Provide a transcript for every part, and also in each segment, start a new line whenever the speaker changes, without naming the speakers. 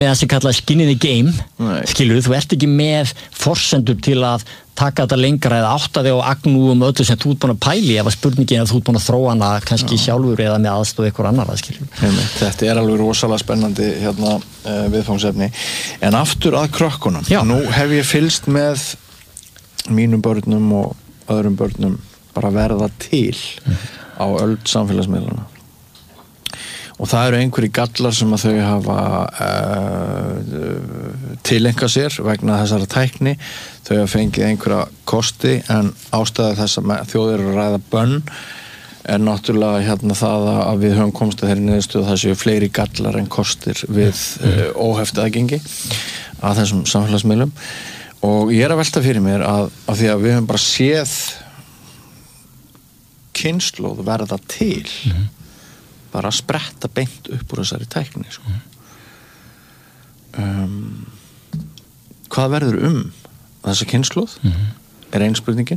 með það sem kallað skin in the game, skilur þú ert ekki með forsendur til að taka þetta lengra eða átta þig á agnúum öllu sem þú ert búin að pæli ef að spurningin að þú ert búin að þróa hana kannski sjálfur eða með aðstoð ykkur annarra, skilur.
Þetta er alveg rosalega spennandi viðfangsefni. En aftur að krökkunum. Nú hef ég fylgst með mínum börnum og öðrum börnum bara verða til á öld samfélagsmiðlana. Og það eru einhverjir gallar sem að þau hafa tileinkað sér vegna þessara tækni. Þau hafa fengið einhverja kosti en ástæða þess að þjóðir eru að ræða bönn er náttúrulega það að við höfum komst að þeirri niðurstöðu að það séu fleiri gallar en kostir við óheft aðgengi að þessum samfélagsmiðlum. Og ég er að velta fyrir mér að því að við höfum bara séð kynslóð verða til bara að spretta beint upp úr þessari tækni sko. Hvað verður þessa kynslóð er ein spurningin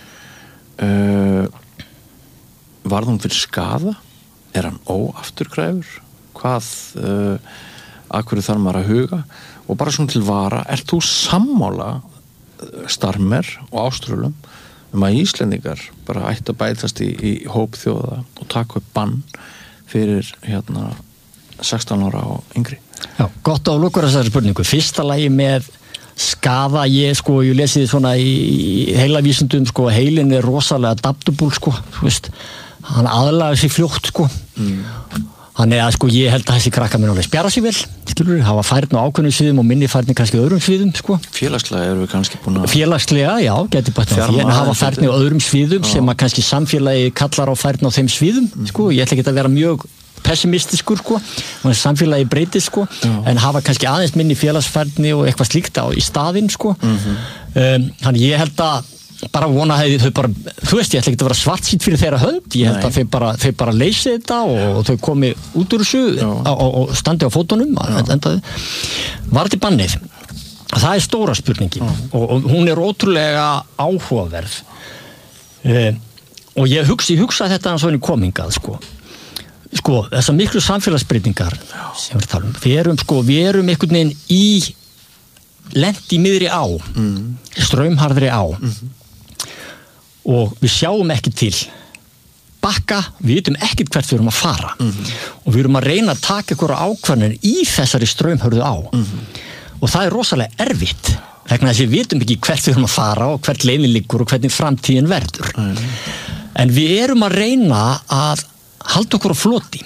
varð hún fyrir skaða er hann óafturkræfur hvað að hverju þarf maður að huga og bara svona til vara ert þú sammála Starmer og Áströlum að Íslendingar bara ættu að bætast í hóp þjóða og taka upp bann fyrir 16 ára og yngri.
Já, gott að lúkur þessari spurningu. Fyrsta lagi með skaða, ég lesi þið svona í heilavísindum, heilin er rosalega adaptable, þú veist, hann aðlagar sig fljótt, Þannig að ég held að þessi krakkar minn alveg spjara sig vel, skilur, hafa færni á ákveðnum sviðum og minni færni kannski á öðrum sviðum,
Félagslega erum við kannski búin að...
Félagslega, já, geti bætt á því, en hafa færni á öðrum sviðum sem að kannski samfélagi kallar á færni á þeim sviðum, Ég ætla ekki að vera mjög pessimistiskur, samfélagi breytist, en hafa kannski aðeins minni félagsfærni og eitthvað slíkt á í staðinn, Þannig ég held að bara vona þau bara, þú veist, ég ætla ekki að vera svartsýtt fyrir þeirra hönd, ég held að þau bara leysi þetta og þau komi út úr þessu og standi á fótunum varði bannið það er stóra spurningin og hún er ótrúlega áhugaverð og ég hugsa þetta eins og henni komingað þessar miklu samfélagsbreytingar sem við talum, við erum einhvern veginn lent í miðri á straumharðri á og við sjáum ekki til bakka, við vitum ekkert hvert við erum að fara og við erum að reyna að taka einhverja ákvarðanir í þessari straumhörðu á og það er rosalega erfitt vegna þess að við vitum ekki hvert við erum að fara og hvert leiðin liggur og hvernig framtíðin verður en við erum að reyna að halda okkur á floti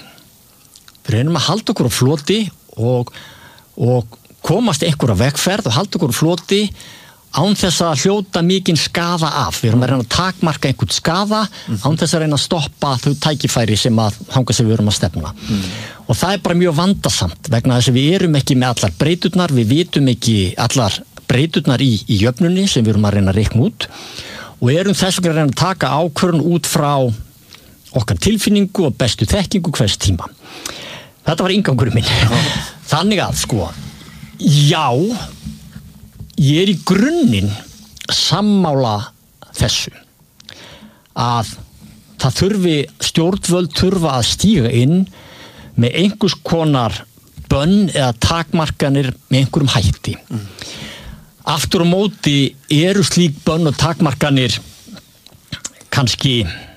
og komast einhverja vegferð og halda okkur á floti án þess að hljóta mikinn skaða af. Við erum að reyna að takmarka einhvern skaða án þess að reyna að stoppa þau tækifæri sem að hanga sem við erum að stefna. Og það er bara mjög vandasamt vegna þess að við erum ekki með allar breyturnar, við vitum ekki allar breyturnar í jöfnunni sem við erum að reyna að reikna út og erum þess að reyna að taka ákvörðun út frá okkar tilfinningu og bestu þekkingu hvers tíma. Þetta var inngangurinn minn. Þannig að já, ég er í grunninn sammála þessu að stjórnvöld þurfa að stíga inn með einhvers konar bönn eða takmarkanir með einhverjum hætti. Aftur á móti eru slík bönn og takmarkanir kannski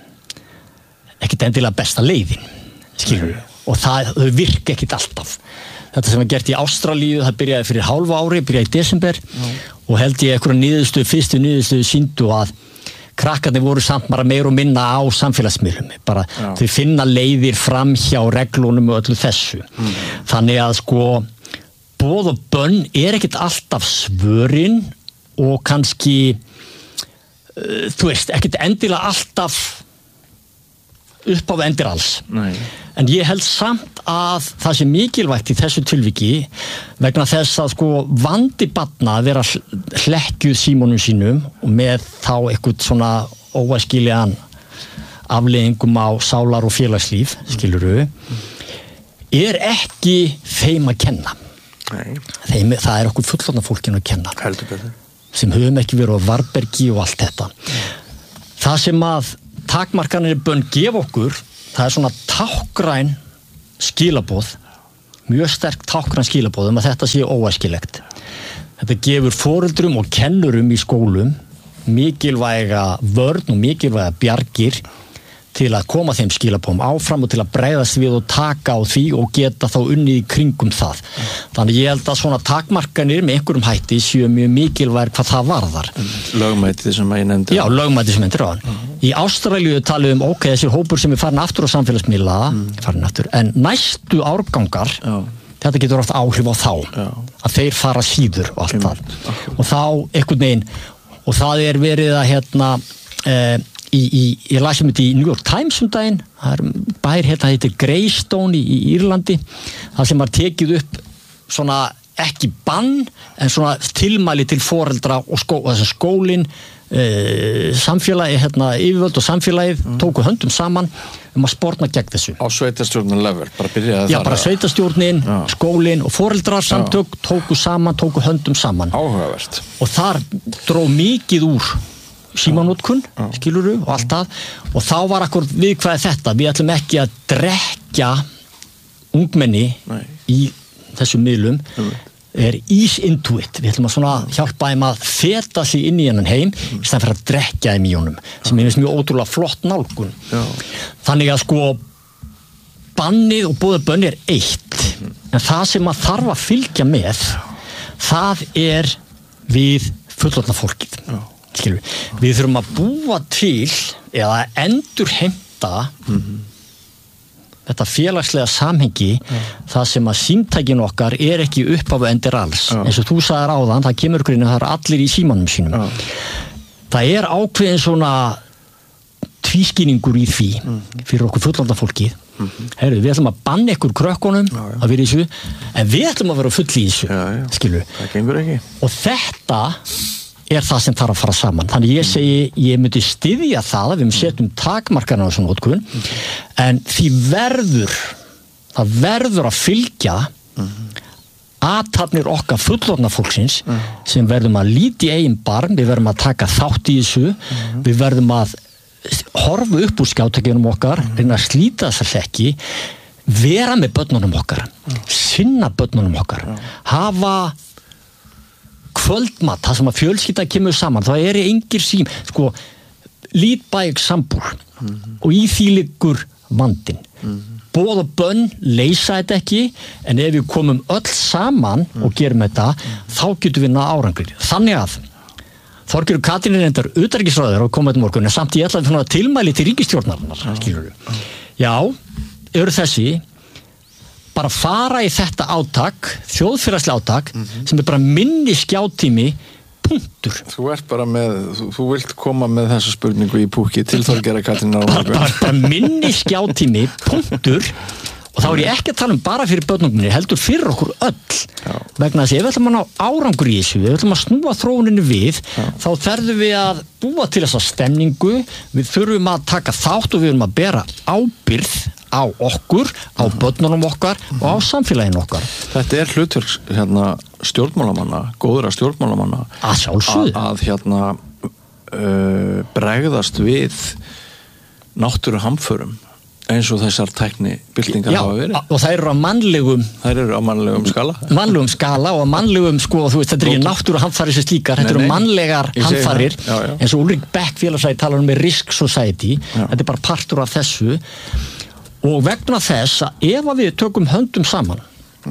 ekkert endilega besta leiðin, skilur og þau virka ekkert alltaf. Þetta sem var gert í Ástralíu, það byrjaði fyrir hálfa ári, byrjaði í desember og held ég einhverja fyrstu niðurstöðu sýndu að krakkarnir voru samt bara meira og minna á samfélagsmiðlum. Bara þau finna leiðir fram hjá reglunum og öllu þessu. Þannig að boð og bönn er ekkert alltaf svörin og kannski, þú veist, ekkert endilega alltaf upp á endir alls. Nei. En ég held samt að það sé mikilvægt í þessu tilviki vegna þess að vandi barna að vera hlekkjuð símónum sínum og með þá eitthvað svona óæskilegan afleiðingum á sálar og félagslíf, skilurðu, er ekki þeim að kenna. Nei. Það er okkur fullorðna fólkinu að kenna.
Heldur betur.
Sem höfum ekki verið á varbergi og allt þetta. Það sem að takmarkanir bönn gefa okkur, það er svona tákgræn skilaboð mjög sterk táknræn skilaboð að þetta sé óæskilegt. Þetta gefur foreldrum og kennurum í skólum mikilvæga vörn og mikilvæga bjargir til að koma þeim skilabóðum áfram og til að bregðast við og taka á því og geta þá unnið í kringum það. Þannig ég held að svona takmarkanir með einhverjum hætti séu mjög mikilvæg hvað það varðar.
Lögmætið sem ég nefndi.
Já, lögmætið sem nefndir á hann. Í Ástralíu talum þessir hópur sem er farin aftur á samfélagsmiðla, farin aftur, en næstu árgangar, þetta getur oft áhrif á þá, að þeir fara síður og allt það. Og þá einhvern veginn, og það er verið að ég las þetta í New York Times daginn, það bær heitir Greystone í Írlandi, það sem var tekið upp svona ekki bann en svona tilmæli til foreldra og skólinn, samfélagi, yfirvöld og samfélagið tóku höndum saman að sporna gegn þessu.
Á sveitarstjórnin level, bara byrjaði
þar? Já, bara sveitarstjórnin, skólinn og foreldrar samtök tóku höndum saman.
Áhugavert.
Og þar dró mikið úr símanótkun, skilurðu, og allt það, og þá var akkur viðkvæði þetta, við ætlum ekki að drekja ungmenni í þessum miðlum, er ease into it, við ætlum að svona hjálpa þeim að feta sig inn í hennan heim í staðinn fyrir að drekja þeim í honum, sem er mjög ótrúlega flott nálgun. Þannig að sko bannið og boðað bönn er eitt, en það sem maður þarf að fylgja með, það er við fullorðna fólkið. Við þurfum að búa til eða endurheimta þetta félagslega samhengi það sem að símtækin okkar er ekki upp af endir alls eins og þú sagðir áðan, það kemur ykkur inn að það er allir í símanum sínum það er ákveðin svona tvískýningur í því fyrir okkur fullorðna fólkið Heyrðu, við ætlum að banna ykkur krökkunum að vera í þessu, en við ætlum að vera full í þessu skilur.
Það gengur ekki.
Og þetta er það sem þarf að fara saman. Þannig ég segi, ég myndi styðja það að við setjum takmarkana á þessu notkun, en því verður að fylgja athafnir okkar fullorðna fólksins sem verðum að líti eigin barn, við verðum að taka þátt í þessu, við verðum að horfa upp úr skjátækjunum okkar, reyna að slíta þessar hlekki, vera með börnunum okkar, sinna börnunum okkar, hafa kvöldmat, það sem að fjölskyldan kemur saman, það er engir sím, sko, lead by example og í því liggur vandinn. Boð og bönn leysa þetta ekki, en ef við komum öll saman og gerum þetta, þá getum við náð árangri. Þannig að Þorgerður Katrín er reyndar utanríkisráðherra og kom þetta morgun, en samt ég ætlaði að tilmæli til ríkisstjórnarinnar, skilurðu. Já, eru þessi bara fara í þetta átak, þjóðfélagslega átak, sem er bara minni skjátími, punktur.
Þú ert bara með, þú vilt koma með þessa spurningu í púki til Þorgerðar Katrínar á morgun.
Bara minni skjátími, punktur, og þá er ég ekki að tala bara fyrir börnungunni, heldur fyrir okkur öll. Vegna þess að ef við ætlum að ná árangur í þessu, við ætlum að snúa þróuninni við, þá þurfum við að búa til þessa stemningu, við þurfum að taka þátt og við þurfum að bera ábyrgð á okkur, á börnunum okkar og á samfélaginu okkar.
Þetta er hlutverk stjórnmálamanna, góðra stjórnmálamanna að bregðast við náttúruhamförum eins og þessar tæknibyltingar hafa verið.
Og það eru á mannlegum
skala.
Mannlegum skala og mannlegum, sko, þú veist, þetta er ekki náttúruhamfarir sem slíkar, þetta eru mannlegar hamfarir, eins og Ulrik Beck félagsfræðingur talar með Risk Society, þetta er bara partur af þessu, og vegna þess að ef við tökum höndum saman,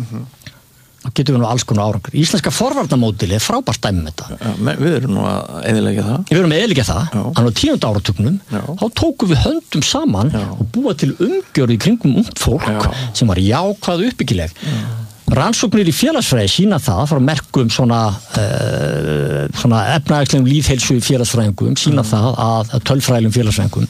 þá getum við nú alls konar árangur. Íslenska forvarnamódeli er frábært dæmi með þetta.
Við erum nú að eyðileggja það.
Við erum að eyðileggja það. Þannig á 10. áratugnum, þá tókum við höndum saman og búa til umgjörð í kringum ungt fólk sem var jákvæð uppbyggileg. Rannsóknir í félagsfræði sýna það frá merkum svona efnahagslegum lýðheilsu félagsfræðingum, sýna það að tölfræðilegum félagsfræðingum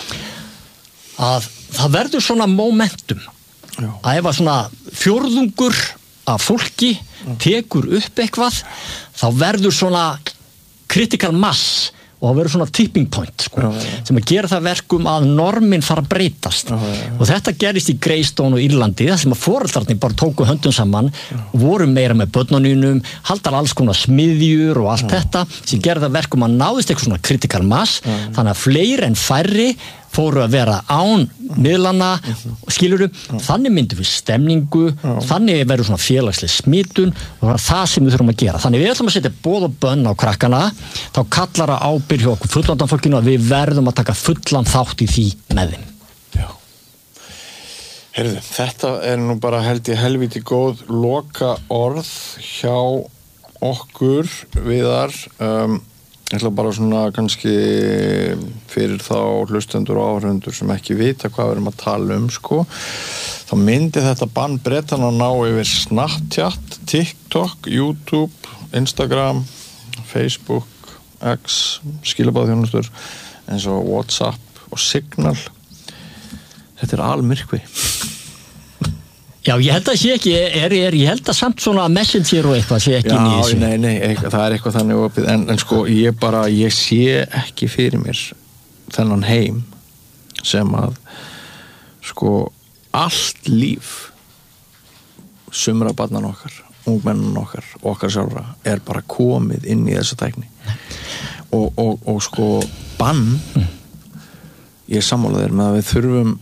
að það verður svona momentum að ef að svona fjórðungur að fólki tekur upp eitthvað, þá verður svona critical mass og það verður svona tipping point, sko, sem að gera það verkum að normin fara að breytast. Og þetta gerist í Greystone og Írlandi, þar sem að foreldrarnir bara tóku höndum saman og voru meira með börnunum, haldar alls konar smiðjur og allt þetta, sem gerði það verkum að náðist eitthvað svona critical mass, þannig að fleiri en færri fóru að vera án miðlana, skilurðu, þannig myndum við stemningu, þannig verður svona félagsleg smitun og það sem við þurfum að gera. Þannig við ætlum að setja boð og bönn á krakkana, þá kallar að ábyrgð hjá okkur fullorðna fólkinu að við verðum að taka fullan þátt í því með þeim.
Já. Heyrðu, þetta nú bara held ég helviti góð loka orð hjá okkur, Viðar. Ég ætla bara svona kannski fyrir þá hlustendur og áhorfendur sem ekki vita hvað við erum að tala sko, þá myndi þetta bann Bretanna ná yfir Snapchat, TikTok, YouTube, Instagram, Facebook, X, skilabáðþjónustur eins og WhatsApp og Signal. Þetta almyrkvi.
Já, ég held að sé ekki, ég held að samt svona Messenger og eitthvað sé ekki inn í þessu.
Nei, það eitthvað þannig opið, en sko ég sé ekki fyrir mér þennan heim sem að sko allt líf sumra barnan okkar, ungmennan okkar sjálfra bara komið inn í þessa tækni og sko bann ég sammála þér með að við þurfum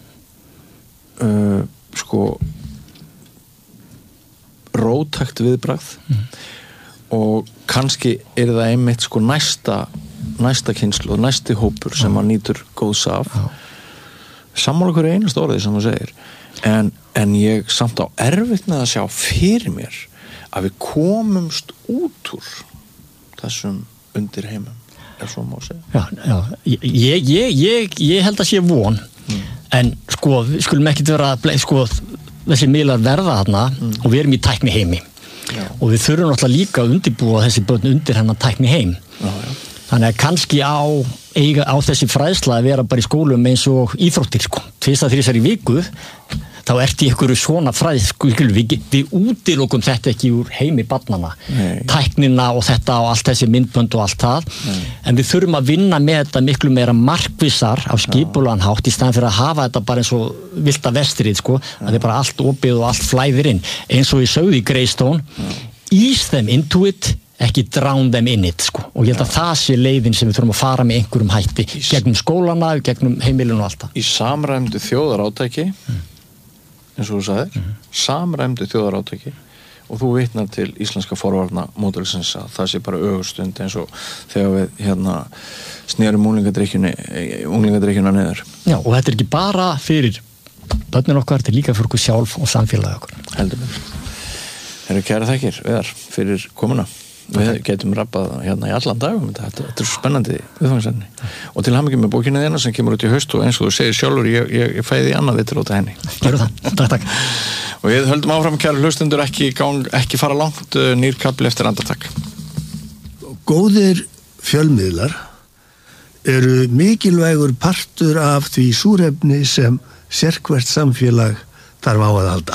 sko róttækt viðbragð og kannski það einmitt sko næsta kynslóð, næsti hópur sem að nýtur góðs af sammála hverju einasta orðið sem þú segir en ég samt á erfitt með að sjá fyrir mér að við komumst út úr þessum undir heimum ef svo má segja.
Ég held að sé von en sko, við skulum ekkert vera sko þessi miðlar verða þarna og við erum í tækni heimi og við þurfum náttúrulega líka að undirbúa þessi börn undir hennar tækni heim þannig að kannski á þessi fræðsla að vera bara í skólum eins og íþróttir sko, 2-3 í viku þá ert í einhverju svona fræð við útilokum þetta ekki úr heimi barnanna, tæknina og þetta og allt þessi myndbönd og allt það en við þurfum að vinna með þetta miklu meira markvissar á skipulegan hátt í staðan fyrir að hafa þetta bara eins og villta vestrið sko, að bara allt opið og allt flæðir inn eins og ég sögði í Greystone ease them into it, ekki drown them in it sko, og ég held að það sé leiðin sem við þurfum að fara með einhverjum hætti gegnum skólana, gegnum heimilinu og allt það.
Í samræmdu þjóðarátaki eins og þú sagðir, samræmdu þjóðarátaki og þú vitnar til íslenska forvarna módelsins að það sé bara ögurstund eins og þegar við snerum unglingadrykkjuna niður.
Já, og þetta ekki bara fyrir börnin okkar, þetta líka fyrir okkur sjálf og samfélagi okkur.
Heldur mér. Kæra þakkir, Viðar, fyrir komuna. Við getum rappað í allan dagum þetta svo spennandi viðfangsefni og til hamingju með bókinni þína sem kemur út í haust og eins og þú segir sjálfur ég fæði annað vitur út af henni.
Gerðu það, takk
og við höldum áfram kæru hlustendur ekki fara langt, nýr kapli eftir andartak.
Góðir fjölmiðlar eru mikilvægur partur af því súrefni sem sérhvert samfélag þarf á að halda.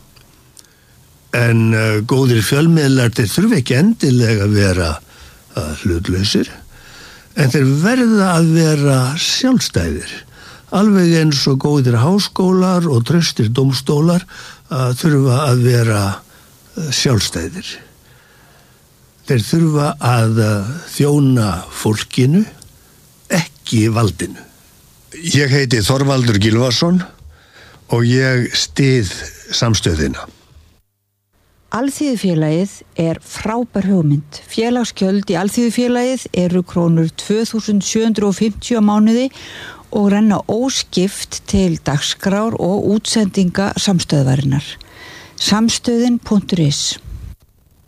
En góðir fjölmiðlar, þeir þurfa ekki endilega að vera hlutlausir, en þeir verða að vera sjálfstæðir. Alveg eins og góðir háskólar og traustir dómstólar þurfa að vera sjálfstæðir. Þeir þurfa að þjóna fólkinu, ekki valdinu. Ég heiti Þorvaldur Gylfason og ég styð samstöðina.
Alþýðufélagið er frábær hugmynd. Félagsgjöld í Alþýðufélagið eru krónur 2.750 á mánuði og renna óskipt til dagskrár og útsendinga samstöðvarinnar. Samstöðin.is